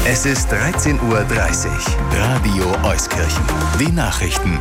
Es ist 13:30 Uhr. Radio Euskirchen. Die Nachrichten.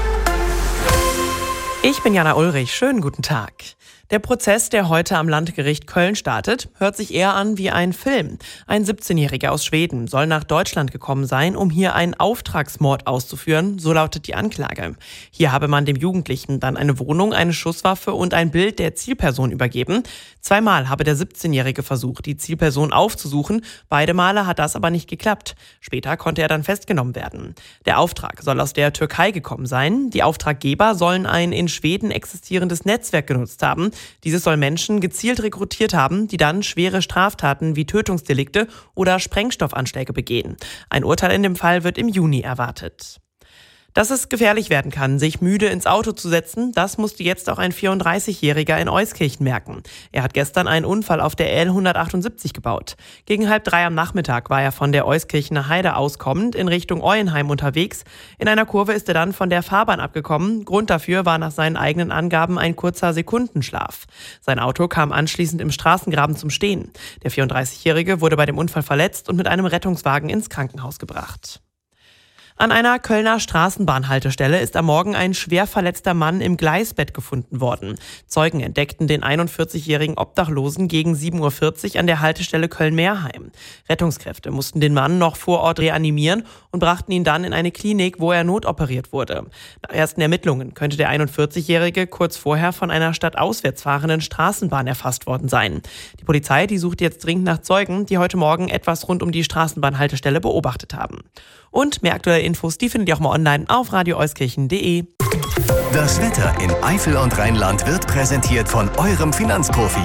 Ich bin Jana Ulrich. Schönen guten Tag. Der Prozess, der heute am Landgericht Köln startet, hört sich eher an wie ein Film. Ein 17-Jähriger aus Schweden soll nach Deutschland gekommen sein, um hier einen Auftragsmord auszuführen, so lautet die Anklage. Hier habe man dem Jugendlichen dann eine Wohnung, eine Schusswaffe und ein Bild der Zielperson übergeben. 2-mal habe der 17-Jährige versucht, die Zielperson aufzusuchen. Beide Male hat das aber nicht geklappt. Später konnte er dann festgenommen werden. Der Auftrag soll aus der Türkei gekommen sein. Die Auftraggeber sollen ein in Schweden existierendes Netzwerk genutzt haben. Dieses soll Menschen gezielt rekrutiert haben, die dann schwere Straftaten wie Tötungsdelikte oder Sprengstoffanschläge begehen. Ein Urteil in dem Fall wird im Juni erwartet. Dass es gefährlich werden kann, sich müde ins Auto zu setzen, das musste jetzt auch ein 34-Jähriger in Euskirchen merken. Er hat gestern einen Unfall auf der L178 gebaut. Gegen 2:30 am Nachmittag war er von der Euskirchener Heide auskommend in Richtung Euenheim unterwegs. In einer Kurve ist er dann von der Fahrbahn abgekommen. Grund dafür war nach seinen eigenen Angaben ein kurzer Sekundenschlaf. Sein Auto kam anschließend im Straßengraben zum Stehen. Der 34-Jährige wurde bei dem Unfall verletzt und mit einem Rettungswagen ins Krankenhaus gebracht. An einer Kölner Straßenbahnhaltestelle ist am Morgen ein schwer verletzter Mann im Gleisbett gefunden worden. Zeugen entdeckten den 41-jährigen Obdachlosen gegen 7:40 Uhr an der Haltestelle Köln-Meerheim. Rettungskräfte mussten den Mann noch vor Ort reanimieren und brachten ihn dann in eine Klinik, wo er notoperiert wurde. Nach ersten Ermittlungen könnte der 41-Jährige kurz vorher von einer stadtauswärts fahrenden Straßenbahn erfasst worden sein. Die Polizei, die sucht jetzt dringend nach Zeugen, die heute Morgen etwas rund um die Straßenbahnhaltestelle beobachtet haben. Und mehr aktuelle Infos, die findet ihr auch mal online auf radioeuskirchen.de. Das Wetter in Eifel und Rheinland wird präsentiert von eurem Finanzprofi.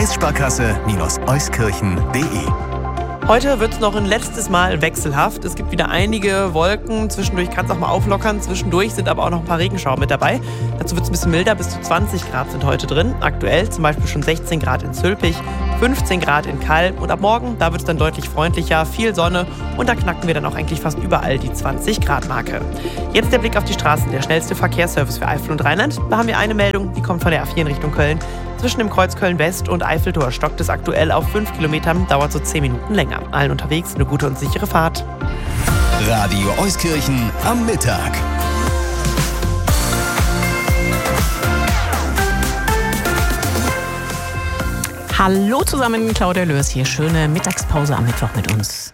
Kreissparkasse-euskirchen.de. Heute wird es noch ein letztes Mal wechselhaft. Es gibt wieder einige Wolken. Zwischendurch kann es auch mal auflockern. Zwischendurch sind aber auch noch ein paar Regenschauer mit dabei. Dazu wird es ein bisschen milder. Bis zu 20 Grad sind heute drin. Aktuell zum Beispiel schon 16 Grad in Zülpich, 15 Grad in Kalm. Und ab morgen, da wird es dann deutlich freundlicher, viel Sonne. Und da knacken wir dann auch eigentlich fast überall die 20 Grad Marke. Jetzt der Blick auf die Straßen. Der schnellste Verkehrsservice für Eifel und Rheinland. Da haben wir eine Meldung, die kommt von der A4 in Richtung Köln. Zwischen dem Kreuz Köln-West und Eiffeltor stockt es aktuell auf 5 Kilometern, dauert so 10 Minuten länger. Allen unterwegs eine gute und sichere Fahrt. Radio Euskirchen am Mittag. Hallo zusammen, Claudia Lörs hier. Schöne Mittagspause am Mittwoch mit uns.